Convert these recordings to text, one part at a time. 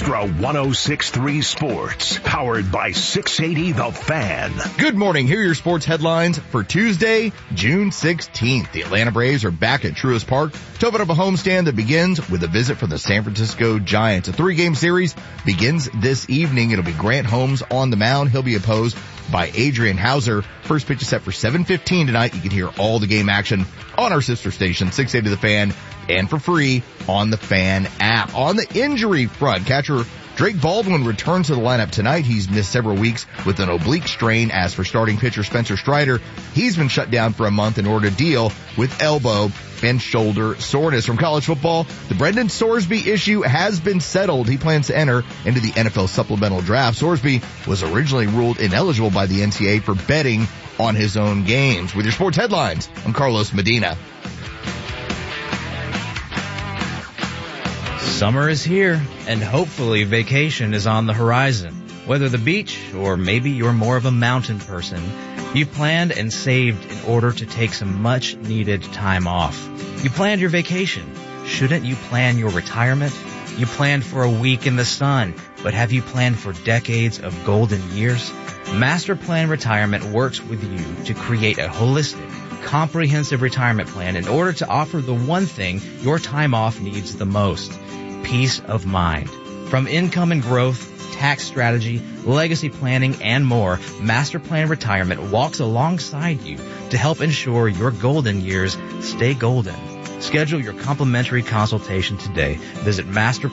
Extra 106.3 Sports, powered by 680 The Fan. Good morning. Here are your sports headlines for Tuesday, June 16th. The Atlanta Braves are back at Truist Park to open up a homestand that begins with a visit from the San Francisco Giants. A 3-game series begins this evening. It'll be Grant Holmes on the mound. He'll be opposed by Adrian Hauser. First pitch is set for 7:15 tonight. You can hear all the game action on our sister station, 680 The Fan, and for free on the Fan app. On the injury front, catcher Drake Baldwin returns to the lineup tonight. He's missed several weeks with an oblique strain. As for starting pitcher Spencer Strider, he's been shut down for a month in order to deal with elbow and shoulder soreness. From college football, the Brendan Sorsby issue has been settled. He plans to enter into the NFL supplemental draft. Sorsby was originally ruled ineligible by the NCAA for betting on his own games. With your sports headlines, I'm Carlos Medina. Summer is here, and hopefully vacation is on the horizon. Whether the beach or maybe you're more of a mountain person, you've planned and saved in order to take some much needed time off. You planned your vacation. Shouldn't you plan your retirement? You planned for a week in the sun, but have you planned for decades of golden years? Master Plan Retirement works with you to create a holistic, comprehensive retirement plan in order to offer the one thing your time off needs the most: peace of mind. From income and growth, tax strategy, legacy planning, and more, Master Plan Retirement walks alongside you to help ensure your golden years stay golden. Schedule your complimentary consultation today. Visit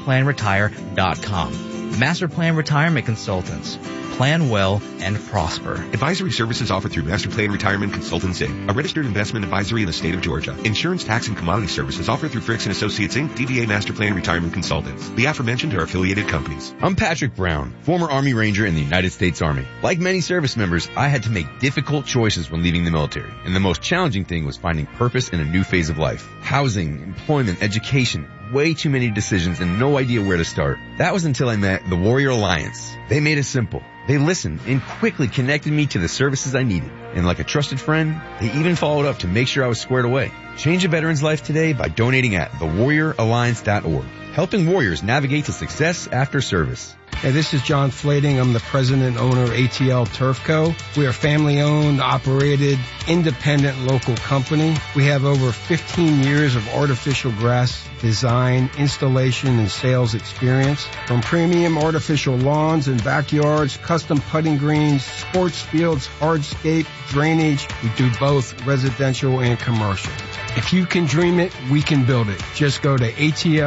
masterplanretire.com. Master Plan Retirement Consultants. Plan well and prosper. Advisory services offered through Master Plan Retirement Consultants, Inc., a registered investment advisory in the state of Georgia. Insurance, tax, and commodity services offered through Fricks & Associates, Inc., DBA Master Plan Retirement Consultants. The aforementioned are affiliated companies. I'm Patrick Brown, former Army Ranger in the United States Army. Like many service members, I had to make difficult choices when leaving the military, and the most challenging thing was finding purpose in a new phase of life. Housing, employment, education, way too many decisions and no idea where to start. That was until I met the Warrior Alliance. They made it simple. They listened and quickly connected me to the services I needed. And like a trusted friend, they even followed up to make sure I was squared away. Change a veteran's life today by donating at thewarrioralliance.org, helping warriors navigate to success after service. Hey, this is John Flading. I'm the president and owner of ATL Turf Co. We are family-owned, operated, independent local company. We have over 15 years of artificial grass design, installation, and sales experience. From premium artificial lawns and backyards, custom putting greens, sports fields, hardscape, drainage, we do both residential and commercial. If you can dream it, we can build it. Just go to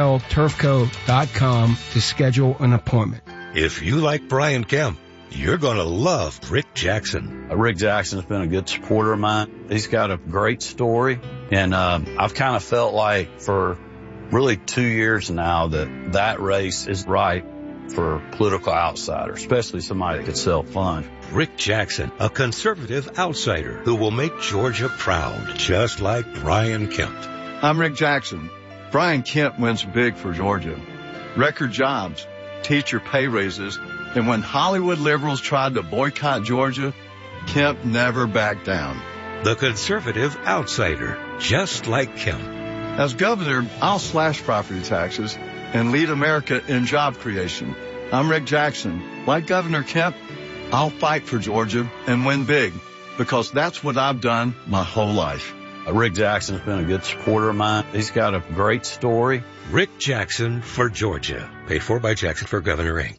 atlturfco.com to schedule an appointment. If you like Brian Kemp, you're going to love Rick Jackson. Rick Jackson's been a good supporter of mine. He's got a great story, and I've kind of felt like for really 2 years now that race is right for a political outsider, especially somebody that could sell funds. Rick Jackson, a conservative outsider who will make Georgia proud, just like Brian Kemp. I'm Rick Jackson. Brian Kemp wins big for Georgia. Record jobs, teacher pay raises, and when Hollywood liberals tried to boycott Georgia, Kemp never backed down. The conservative outsider, just like Kemp. As governor, I'll slash property taxes and lead America in job creation. I'm Rick Jackson. Like Governor Kemp, I'll fight for Georgia and win big, because that's what I've done my whole life. Rick Jackson's been a good supporter of mine. He's got a great story. Rick Jackson for Georgia. Paid for by Jackson for Governor, Inc.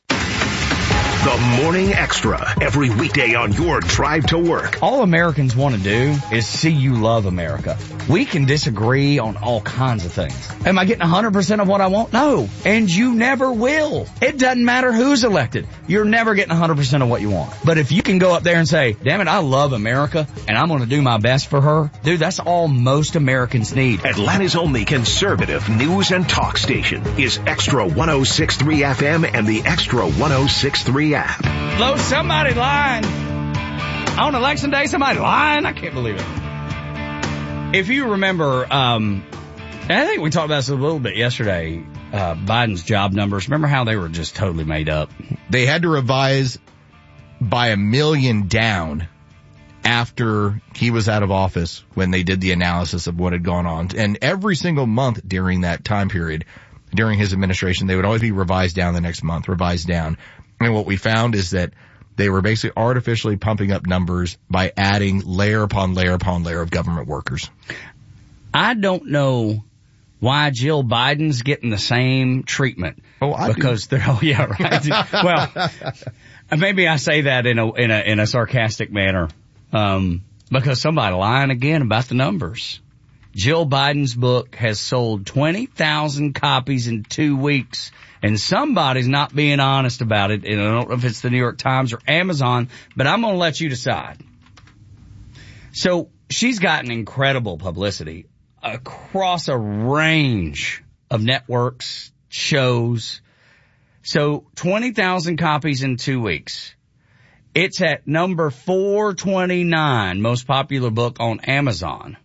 The Morning Extra, every weekday on your drive to work. All Americans want to do is see you love America. We can disagree on all kinds of things. Am I getting 100% of what I want? No. And you never will. It doesn't matter who's elected. You're never getting 100% of what you want. But if you can go up there and say, damn it, I love America, and I'm going to do my best for her, dude, that's all most Americans need. Atlanta's only conservative news and talk station is Extra 106.3 FM and the Extra 106.3 app. Hello, somebody lying. On election day, somebody lying? I can't believe it. If you remember, and I think we talked about this a little bit yesterday, Biden's job numbers. Remember how they were just totally made up? They had to revise by 1 million down after he was out of office when they did the analysis of what had gone on. And every single month during that time period, during his administration. They would always be revised down the next month, revised down. And what we found is that they were basically artificially pumping up numbers by adding layer upon layer upon layer of government workers. I don't know why Jill Biden's getting the same treatment. Because they're, right. Well, maybe I say that in a sarcastic manner, because somebody lying again about the numbers. Jill Biden's book has sold 20,000 copies in 2 weeks, and somebody's not being honest about it. And I don't know if it's the New York Times or Amazon, but I'm going to let you decide. So she's gotten incredible publicity across a range of networks, shows. So 20,000 copies in 2 weeks. It's at number 429, most popular book on Amazon.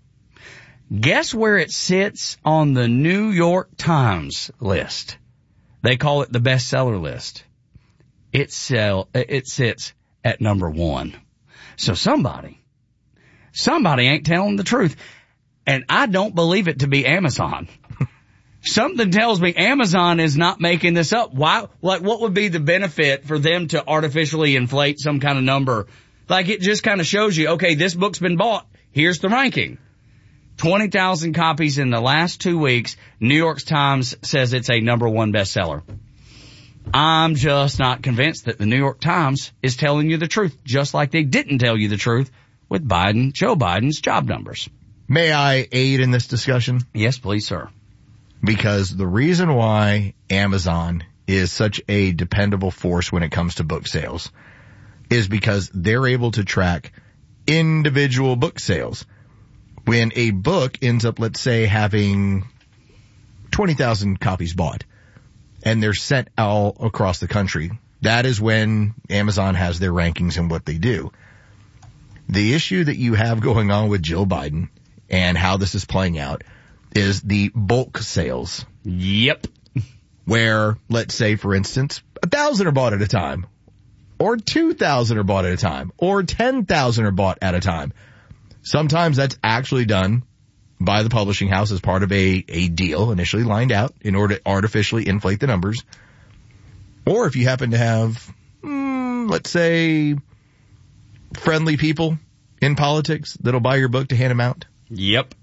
Guess where it sits on the New York Times list? They call it the bestseller list. It sits at number 1. So somebody ain't telling the truth. And I don't believe it to be Amazon. Something tells me Amazon is not making this up. Why? Like, what would be the benefit for them to artificially inflate some kind of number? Like, it just kind of shows you, okay, this book's been bought. Here's the ranking. 20,000 copies in the last 2 weeks. New York Times says it's a number 1 bestseller. I'm just not convinced that the New York Times is telling you the truth, just like they didn't tell you the truth with Joe Biden's job numbers. May I aid in this discussion? Yes, please, sir. Because the reason why Amazon is such a dependable force when it comes to book sales is because they're able to track individual book sales. When a book ends up, let's say, having 20,000 copies bought, and they're sent all across the country, that is when Amazon has their rankings and what they do. The issue that you have going on with Jill Biden and how this is playing out is the bulk sales. Yep. Where, let's say, for instance, 1,000 are bought at a time, or 2,000 are bought at a time, or 10,000 are bought at a time. Sometimes that's actually done by the publishing house as part of a deal initially lined out in order to artificially inflate the numbers. Or if you happen to have, let's say, friendly people in politics that'll buy your book to hand them out. Yep.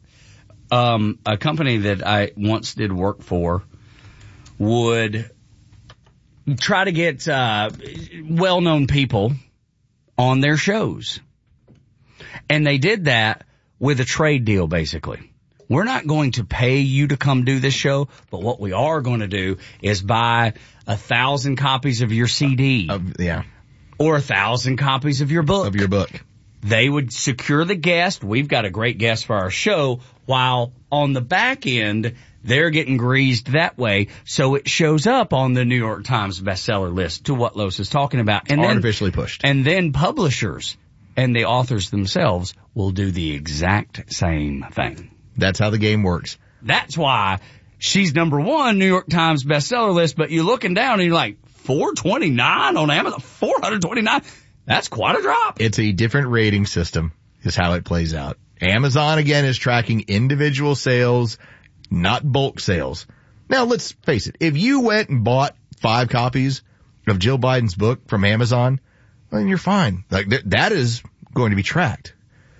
A company that I once did work for would try to get well-known people on their shows. And they did that with a trade deal, basically. We're not going to pay you to come do this show, but what we are going to do is buy 1,000 copies of your CD. Or 1,000 copies of your book. They would secure the guest. We've got a great guest for our show, while on the back end, they're getting greased that way. So it shows up on the New York Times bestseller list, to what Los is talking about. And artificially pushed. And then publishers and the authors themselves will do the exact same thing. That's how the game works. That's why she's number 1 New York Times bestseller list, but you're looking down and you're like, 429 on Amazon, 429. That's quite a drop. It's a different rating system is how it plays out. Amazon, again, is tracking individual sales, not bulk sales. Now, let's face it. If you went and bought 5 copies of Jill Biden's book from Amazon, then you're fine. Like, that is going to be tracked.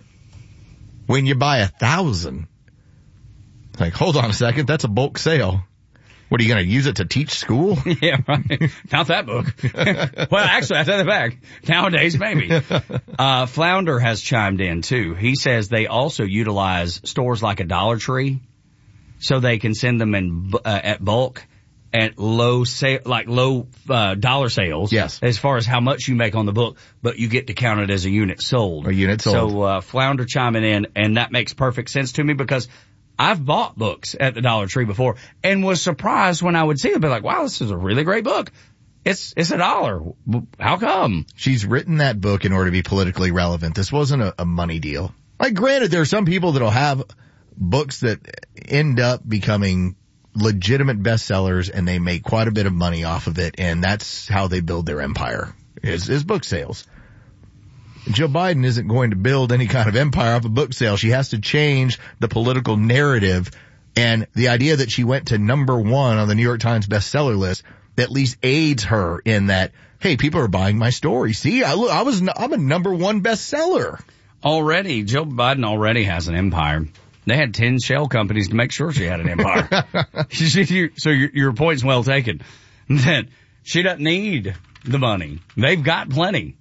When you buy 1,000, like, hold on a second, that's a bulk sale. What, are you going to use it to teach school? Yeah, right. Not that book. Well, actually, I take that back. Nowadays, maybe. Flounder has chimed in, too. He says they also utilize stores like a Dollar Tree so they can send them in at bulk at low dollar sales. Yes. As far as how much you make on the book, but you get to count it as a unit sold. A unit sold. So, Flounder chiming in, and that makes perfect sense to me because I've bought books at the Dollar Tree before and was surprised when I would see it. Be like, wow, this is a really great book. It's $1. How come? She's written that book in order to be politically relevant. This wasn't a money deal. Like, granted, there are some people that'll have books that end up becoming legitimate bestsellers and they make quite a bit of money off of it, and that's how they build their empire, is book sales. Joe Biden isn't going to build any kind of empire off of book sales. She has to change the political narrative And the idea that she went to number 1 on the New York Times bestseller list at least aids her in that, hey, people are buying my story. See, I'm a number 1 bestseller. Already, Joe Biden already has an empire. They had 10 shell companies to make sure she had an empire. So your point's well taken. That she doesn't need the money. They've got plenty.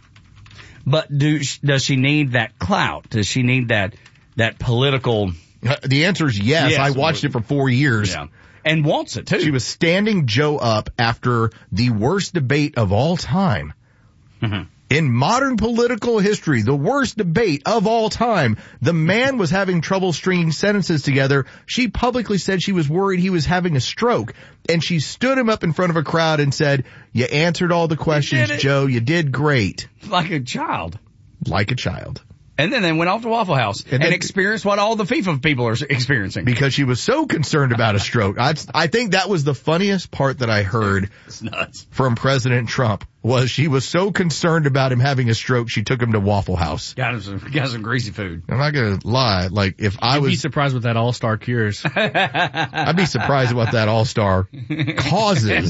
But does she need that clout? Does she need that political? The answer is yes. I watched it for 4 years. Yeah. And wants it too. She was standing Joe up after the worst debate of all time. Mm-hmm. In modern political history, the worst debate of all time. The man was having trouble stringing sentences together. She publicly said she was worried he was having a stroke. And she stood him up in front of a crowd and said, you answered all the questions, Joe. You did great. Like a child. Like a child. And then they went off to Waffle House and experienced what all the FIFA people are experiencing. Because she was so concerned about a stroke. I think that was the funniest part that I heard from President Trump was she was so concerned about him having a stroke, she took him to Waffle House. Got some greasy food. I'm not going to lie. Like, if I was... You'd be surprised what that All-Star cures. I'd be surprised what that All-Star causes.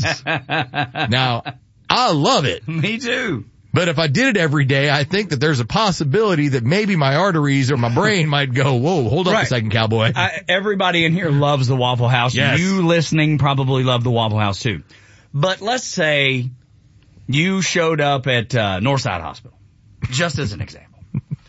Now, I love it. Me too. But if I did it every day, I think that there's a possibility that maybe my arteries or my brain might go, whoa, hold up a second, cowboy. Everybody in here loves the Waffle House. Yes. You listening probably love the Waffle House too. But let's say you showed up at Northside Hospital, just as an example.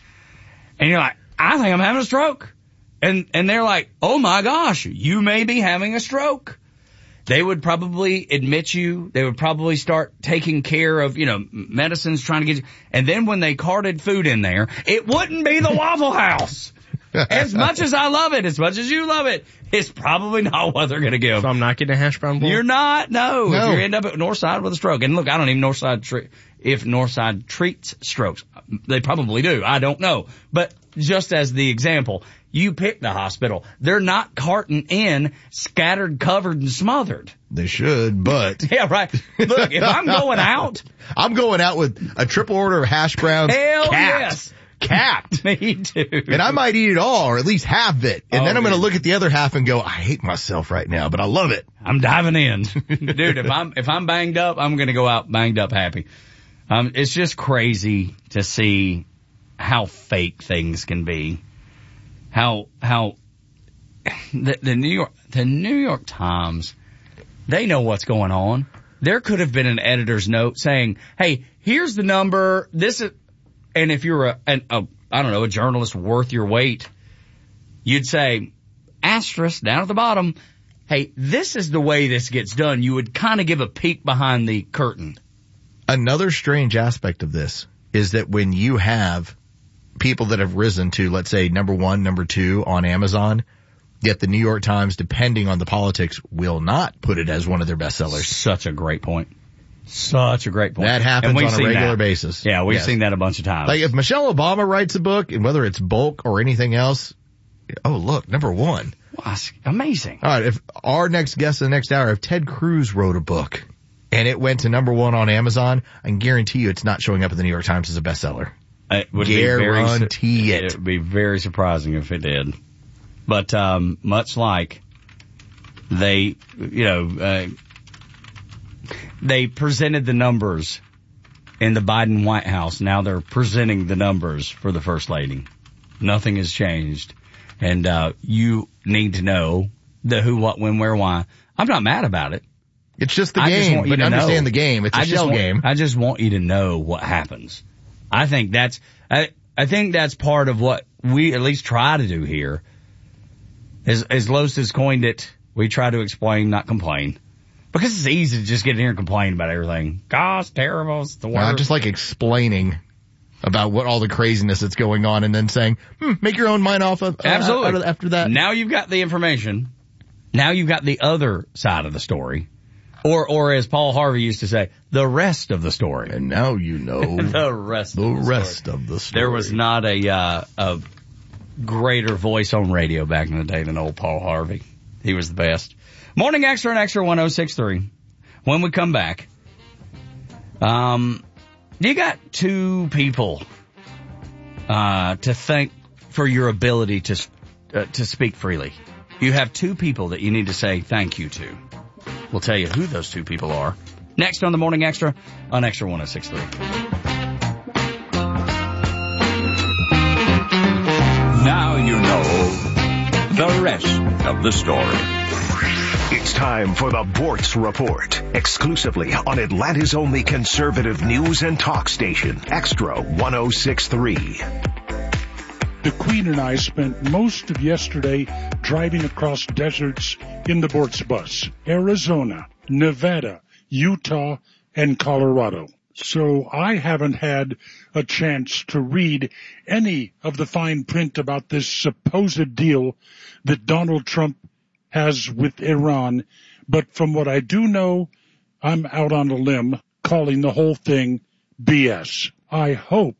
And you're like, I think I'm having a stroke. And they're like, oh my gosh, you may be having a stroke. They would probably admit you. They would probably start taking care of, medicines, trying to get you. And then when they carted food in there, it wouldn't be the Waffle House. As much as I love it, as much as you love it, it's probably not what they're going to give. So I'm not getting a hash brown bowl? You're not, no. If you end up at Northside with a stroke. And look, I don't even know if Northside treats strokes. They probably do. I don't know. But just as the example, you pick the hospital. They're not carting in scattered, covered, and smothered. They should, but... Yeah, right. Look, if I'm going out... I'm going out with a triple order of hash browns. Hell yes. Capped. Me too. And I might eat it all, or at least half of it. And then I'm going to look at the other half and go, I hate myself right now, but I love it. I'm diving in. Dude, if I'm banged up, I'm going to go out banged up happy. It's just crazy to see how fake things can be. How the New York Times, they know what's going on. There could have been an editor's note saying, hey, here's the number. This is, and if you're a journalist worth your weight, you'd say, asterisk down at the bottom, hey, this is the way this gets done. You would kind of give a peek behind the curtain. Another strange aspect of this is that when you have people that have risen to, let's say, number 1, number 2 on Amazon, yet the New York Times, depending on the politics, will not put it as one of their bestsellers. Such a great point. Such a great point. That happens on a regular basis. Yeah, we've seen that a bunch of times. Like if Michelle Obama writes a book, and whether it's bulk or anything else, oh, look, number 1. Wow, amazing. All right, if our next guest in the next hour, if Ted Cruz wrote a book and it went to number 1 on Amazon, I can guarantee you it's not showing up in the New York Times as a bestseller. It would guarantee it. It would be very surprising if it did. But much like they presented the numbers in the Biden White House, now they're presenting the numbers for the First Lady. Nothing has changed. And you need to know the who, what, when, where, why. I'm not mad about it. It's just the game, but understand the game. It's a shell game. I just want you to know what happens. I think that's part of what we at least try to do here. As Los has coined it, we try to explain, not complain. Because it's easy to just get in here and complain about everything. God, it's terrible. It's the worst. I just like explaining about what all the craziness that's going on and then saying, make your own mind off of absolutely after that. Now you've got the information. Now you've got the other side of the story. Or as Paul Harvey used to say, the rest of the story. And now you know the rest of the story. There was not a greater voice on radio back in the day than old Paul Harvey. He was the best. Morning Extra and Extra 106.3. When we come back, you got 2 people to thank for your ability to speak freely. you have two people that you need to say thank you to. We'll tell you who those two people are next on the Morning Extra on Extra 106.3. Now you know the rest of the story. It's time for the Bortz Report, exclusively on Atlanta's only conservative news and talk station, Extra 106.3. The Queen and I spent most of yesterday driving across deserts in the Bortz bus, Arizona, Nevada, Utah, and Colorado. So I haven't had a chance to read any of the fine print about this supposed deal that Donald Trump has with Iran. But from what I do know, I'm out on a limb calling the whole thing BS. I hope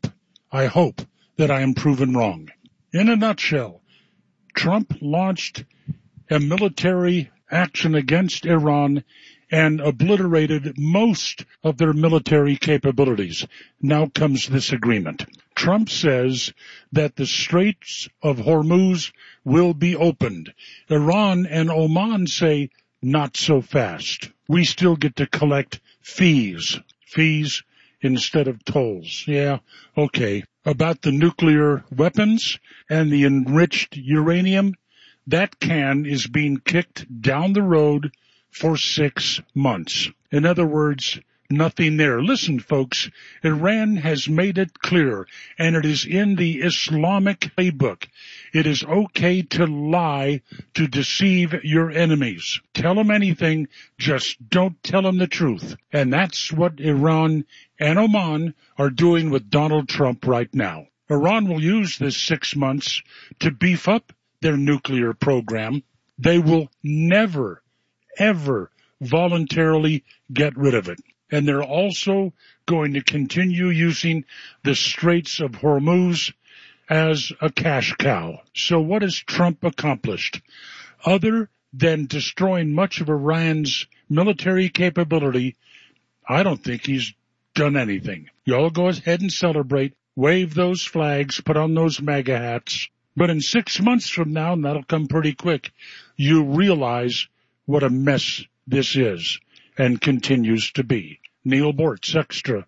that I am proven wrong. In a nutshell, Trump launched a military action against Iran and obliterated most of their military capabilities. Now comes this agreement. Trump says that the Straits of Hormuz will be opened. Iran and Oman say not so fast. We still get to collect fees instead of tolls. Yeah, okay. About the nuclear weapons and the enriched uranium, that can is being kicked down the road for 6 months. In other words, nothing there. Listen, folks, Iran has made it clear, and it is in the Islamic playbook. It is okay to lie, to deceive your enemies. Tell them anything, just don't tell them the truth. And that's what Iran and Oman are doing with Donald Trump right now. Iran will use this 6 months to beef up their nuclear program. They will never, ever voluntarily get rid of it. And they're also going to continue using the Straits of Hormuz as a cash cow. So what has Trump accomplished? Other than destroying much of Iran's military capability, I don't think he's done anything. You all go ahead and celebrate, wave those flags, put on those MAGA hats. But in 6 months from now, and that'll come pretty quick, you realize what a mess this is and continues to be. Neil Bortz, Extra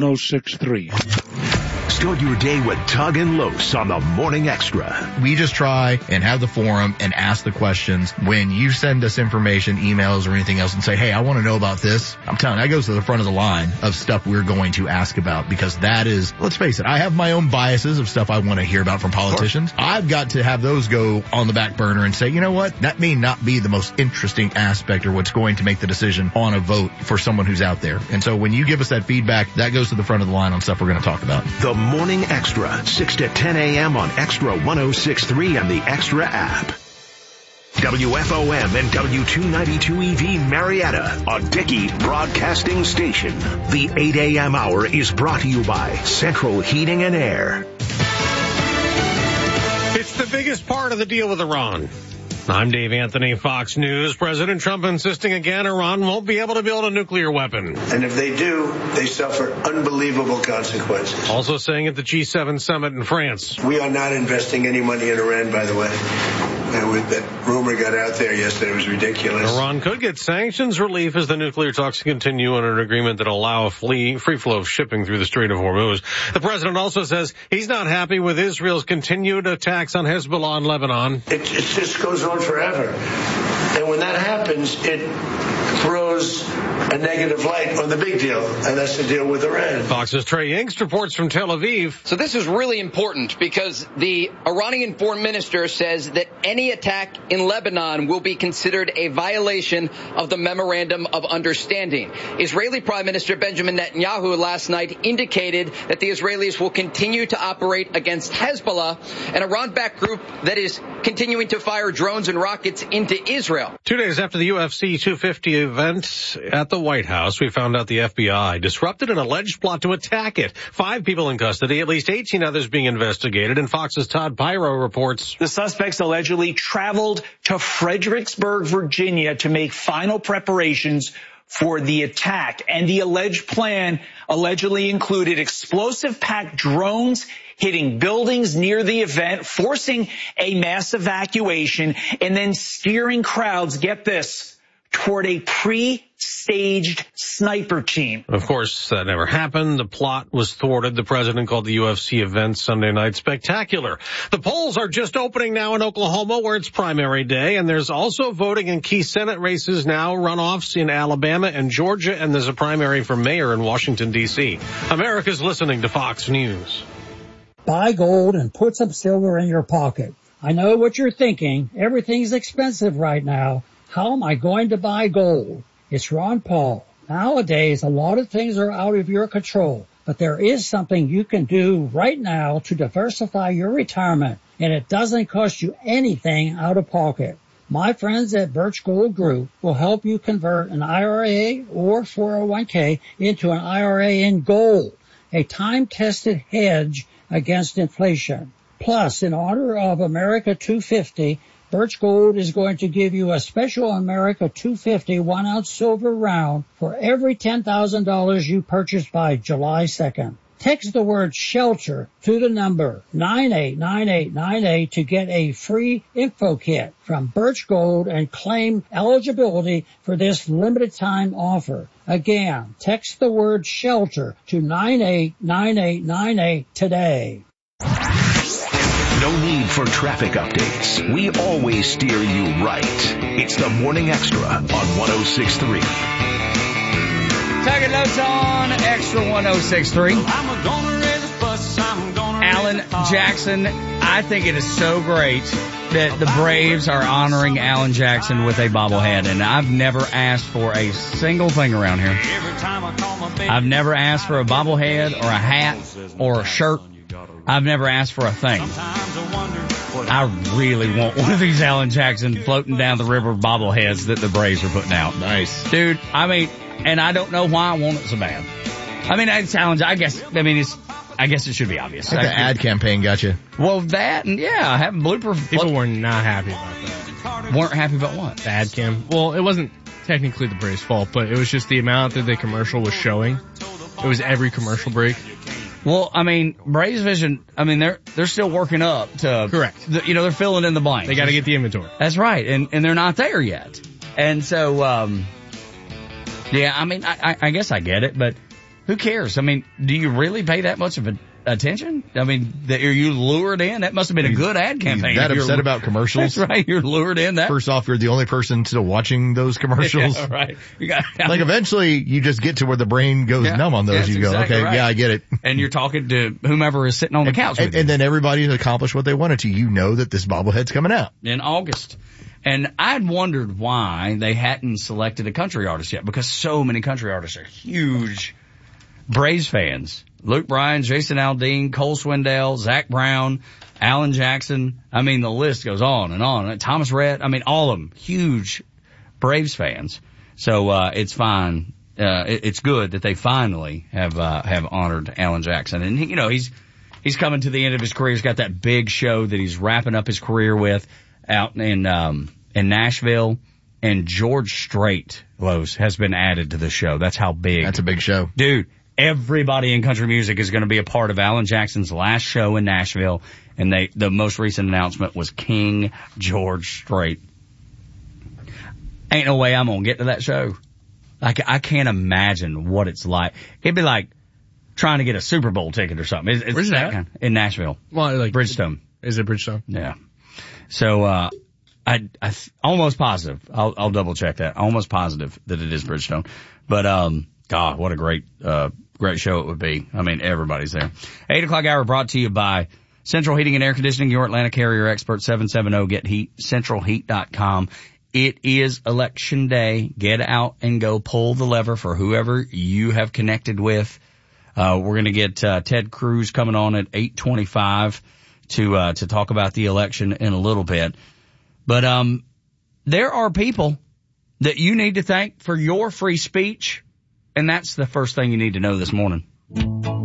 106.3. Start your day with Tug and Los on the Morning Extra. We just try and have the forum and ask the questions. When you send us information, emails or anything else and say, hey, I want to know about this, I'm telling you, that goes to the front of the line of stuff we're going to ask about, because that is, let's face it, I have my own biases of stuff I want to hear about from politicians. I've got to have those go on the back burner and say, you know what, that may not be the most interesting aspect or what's going to make the decision on a vote for someone who's out there. And so when you give us that feedback, that goes to the front of the line on stuff we're going to talk about. The Morning Extra, 6 to 10 a.m. on Extra 106.3 and the Extra app. WFOM and W292EV Marietta, a Dickey Broadcasting Station. The 8 a.m. hour is brought to you by Central Heating and Air. It's the biggest part of the deal with Iran. I'm Dave Anthony, Fox News. President Trump insisting again Iran won't be able to build a nuclear weapon. And if they do, they suffer unbelievable consequences. Also saying at the G7 summit in France. We are not investing any money in Iran, by the way. That rumor got out there yesterday. It was ridiculous. Iran could get sanctions relief as the nuclear talks continue under an agreement that will allow a free flow of shipping through the Strait of Hormuz. The president also says he's not happy with Israel's continued attacks on Hezbollah in Lebanon. It just goes on forever. And when that happens, it throws a negative light on the big deal, and that's the deal with Iran. Fox's Trey Yingst reports from Tel Aviv. So this is really important because the Iranian foreign minister says that any attack in Lebanon will be considered a violation of the Memorandum of Understanding. Israeli Prime Minister Benjamin Netanyahu last night indicated that the Israelis will continue to operate against Hezbollah, an Iran-backed group that is continuing to fire drones and rockets into Israel. 2 days after the UFC 250 event at the White House, we found out the FBI disrupted an alleged plot to attack it. 5 people in custody, at least 18 others being investigated, and Fox's Todd Pyro reports. The suspects allegedly traveled to Fredericksburg, Virginia to make final preparations for the attack. And the alleged plan allegedly included explosive-packed drones hitting buildings near the event, forcing a mass evacuation, and then steering crowds, get this, toward a pre-staged sniper team. Of course, that never happened. The plot was thwarted. The president called the UFC event Sunday night spectacular. The polls are just opening now in Oklahoma, where it's primary day, and there's also voting in key Senate races now, runoffs in Alabama and Georgia, and there's a primary for mayor in Washington, D.C. America's listening to Fox News. Buy gold and put some silver in your pocket. I know what you're thinking. Everything's expensive right now. How am I going to buy gold? It's Ron Paul. Nowadays, a lot of things are out of your control, but there is something you can do right now to diversify your retirement, and it doesn't cost you anything out of pocket. My friends at Birch Gold Group will help you convert an IRA or 401k into an IRA in gold, a time-tested hedge against inflation. Plus, in honor of America 250, Birch Gold is going to give you a special America 250 1-ounce silver round for every $10,000 you purchase by July 2nd. Text the word SHELTER to the number 989898 to get a free info kit from Birch Gold and claim eligibility for this limited time offer. Again, text the word SHELTER to 989898 today. No need for traffic updates. We always steer you right. It's the Morning Extra on 106.3. Taking notes on Extra 106.3. Alan Jackson, I think it is so great that the Braves are honoring Alan Jackson with a bobblehead, and I've never asked for a single thing around here. I've never asked for a bobblehead or a hat or a shirt. I've never asked for a thing. I really want one of these Alan Jackson floating down the river bobbleheads that the Braves are putting out. Nice. Dude, I mean, and I don't know why I want it so bad. I mean, it's Alan, I guess it should be obvious. The ad campaign got you. Well, that, and yeah, having blooper. People were not happy about that. Weren't happy about what? The ad cam. Well, it wasn't technically the Braves' fault, but it was just the amount that the commercial was showing. It was every commercial break. Well, I mean, Braves Vision, I mean, they're still working up to. Correct. They're filling in the blanks. They gotta get the inventory. That's right. And they're not there yet. And so, yeah, I mean, I guess I get it, but who cares? I mean, do you really pay that much of attention? I mean, are you lured in? That must have been a good ad campaign. That upset about commercials? That's right. You're lured in. First off, you're the only person still watching those commercials. Yeah, right. Like eventually you just get to where the brain goes numb on those. You go, exactly okay, right. yeah, I get it. And you're talking to whomever is sitting on the couch with you. And then everybody's accomplished what they wanted to. You know that this bobblehead's coming out. In August. And I'd wondered why they hadn't selected a country artist yet, because so many country artists are huge Braves fans. Luke Bryan, Jason Aldean, Cole Swindell, Zach Brown, Alan Jackson. I mean, the list goes on and on. Thomas Rhett. I mean, all of them huge Braves fans. So, it's fine. It's good that they finally have honored Alan Jackson. And he's coming to the end of his career. He's got that big show that he's wrapping up his career with out in Nashville. And George Strait has been added to the show. That's how big. That's a big show. Dude. Everybody in country music is going to be a part of Alan Jackson's last show in Nashville, and the most recent announcement was King George Strait. Ain't no way I'm going to get to that show. I can't imagine what it's like. It'd be like trying to get a Super Bowl ticket or something. Where's that? In Nashville. Well, like Bridgestone. Is it Bridgestone? Yeah. So, I almost positive. I'll double check that. Almost positive that it is Bridgestone. But, God, what a great show it would be. I mean, everybody's there. 8 o'clock hour brought to you by Central Heating and Air Conditioning, your Atlanta carrier expert, 770-GET-HEAT, centralheat.com. It is election day. Get out and go pull the lever for whoever you have connected with. We're going to get Ted Cruz coming on at 8:25 to talk about the election in a little bit. But there are people that you need to thank for your free speech. And that's the first thing you need to know this morning.